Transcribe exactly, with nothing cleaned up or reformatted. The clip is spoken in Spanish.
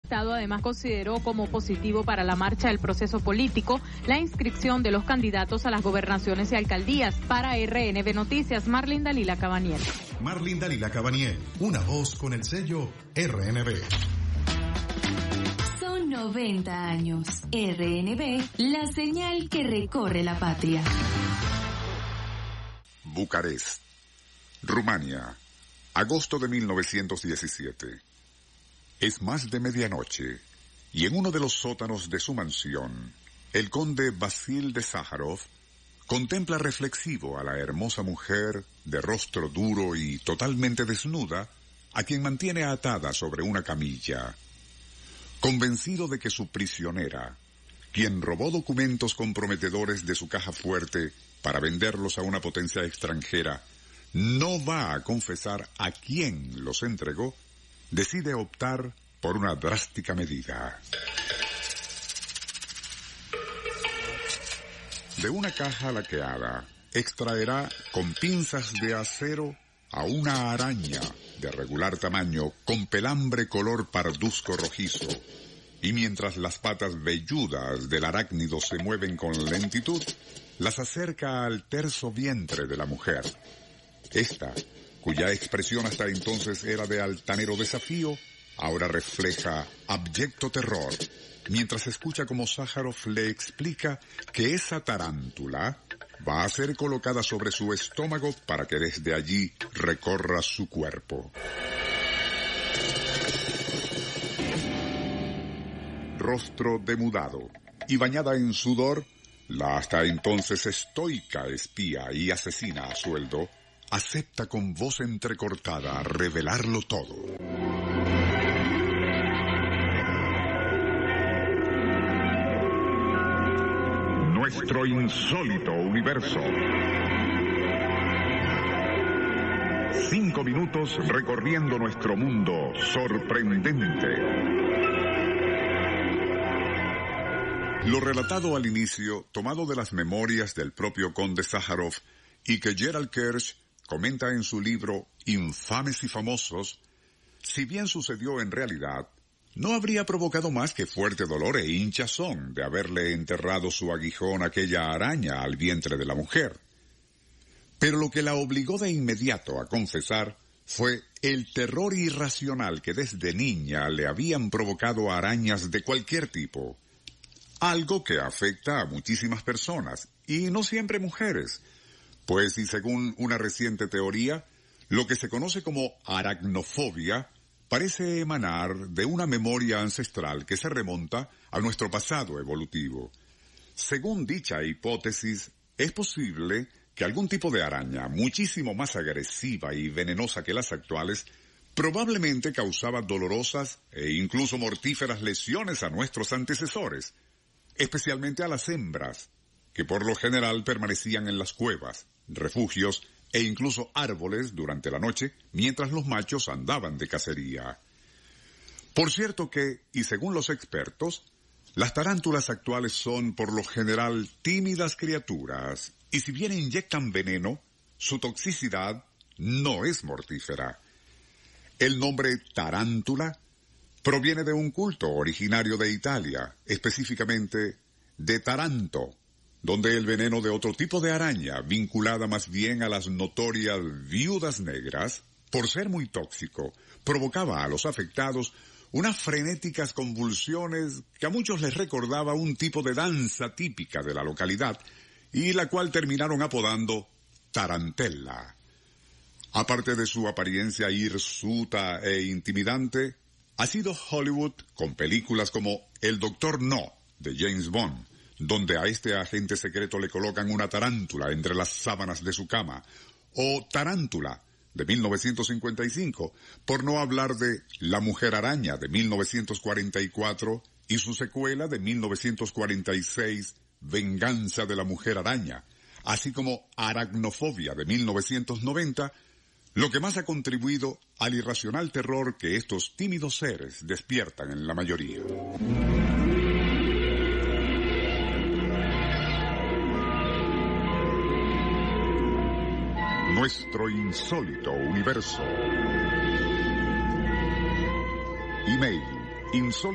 Estado además consideró como positivo para la marcha del proceso político la inscripción de los candidatos a las gobernaciones y alcaldías. Para R N B Noticias, Marlin Dalila Cabaniel. Marlin Dalila Cabaniel, una voz con el sello R N B. Son noventa años. R N B, la señal que recorre la patria. Bucarest, Rumania, agosto de mil novecientos diecisiete. Es más de medianoche, y en uno de los sótanos de su mansión, el conde Vasil de Sájarov contempla reflexivo a la hermosa mujer de rostro duro y totalmente desnuda, a quien mantiene atada sobre una camilla. Convencido de que su prisionera, quien robó documentos comprometedores de su caja fuerte para venderlos a una potencia extranjera, no va a confesar a quién los entregó, decide optar por una drástica medida. De una caja laqueada, extraerá con pinzas de acero a una araña de regular tamaño con pelambre color parduzco rojizo, y mientras las patas velludas del arácnido se mueven con lentitud, las acerca al terso vientre de la mujer. Esta, cuya expresión hasta entonces era de altanero desafío, ahora refleja abyecto terror, mientras escucha como Sájarov le explica que esa tarántula va a ser colocada sobre su estómago para que desde allí recorra su cuerpo. Rostro demudado y bañada en sudor, la hasta entonces estoica espía y asesina a sueldo acepta con voz entrecortada revelarlo todo. Nuestro insólito universo. Cinco minutos recorriendo nuestro mundo sorprendente. Lo relatado al inicio, tomado de las memorias del propio conde Sájarov y que Gerald Kersh comenta en su libro Infames y Famosos, si bien sucedió en realidad, no habría provocado más que fuerte dolor e hinchazón de haberle enterrado su aguijón aquella araña al vientre de la mujer. Pero lo que la obligó de inmediato a confesar fue el terror irracional que desde niña le habían provocado arañas de cualquier tipo. Algo que afecta a muchísimas personas, y no siempre mujeres, pues y según una reciente teoría, lo que se conoce como aracnofobia parece emanar de una memoria ancestral que se remonta a nuestro pasado evolutivo. Según dicha hipótesis, es posible que algún tipo de araña muchísimo más agresiva y venenosa que las actuales probablemente causaba dolorosas e incluso mortíferas lesiones a nuestros antecesores, especialmente a las hembras, que por lo general permanecían en las cuevas, refugios e incluso árboles durante la noche, mientras los machos andaban de cacería. Por cierto que, y según los expertos, las tarántulas actuales son por lo general tímidas criaturas, y si bien inyectan veneno, su toxicidad no es mortífera. El nombre tarántula proviene de un culto originario de Italia, específicamente de Taranto, donde el veneno de otro tipo de araña, vinculada más bien a las notorias viudas negras, por ser muy tóxico, provocaba a los afectados unas frenéticas convulsiones que a muchos les recordaba un tipo de danza típica de la localidad, y la cual terminaron apodando tarantella. Aparte de su apariencia hirsuta e intimidante, ha sido Hollywood con películas como El Doctor No, de James Bond, donde a este agente secreto le colocan una tarántula entre las sábanas de su cama, o Tarántula, de mil novecientos cincuenta y cinco, por no hablar de La Mujer Araña, de mil novecientos cuarenta y cuatro, y su secuela de mil novecientos cuarenta y seis, Venganza de la Mujer Araña, así como Aracnofobia, de mil novecientos noventa, lo que más ha contribuido al irracional terror que estos tímidos seres despiertan en la mayoría. Nuestro insólito universo. Email insólito